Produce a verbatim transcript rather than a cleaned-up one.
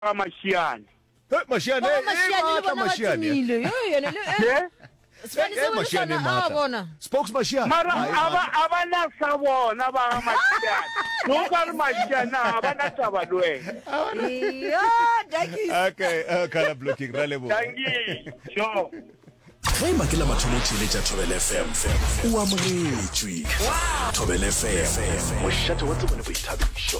Mashiane. Hey, Mashiane, Baba eh, Mashiane Martha bona Mashiane. bathimile. Yo yena le. Yeah? Sifani Eh, Mashiane sebona Martha. abona. Spokes Mashiane. Mara Hayi, aba Martha. abanasa bona ba Mashiane. Nokari Mashiane abanataba lwe. Yo, dankie. Okay, uh, color blocking ralebo. Dankie. Sure. Ge makela mathomo tšheletša Thobela F M o amogetšwe Thobela F M mošate wa tsebone boithabišo.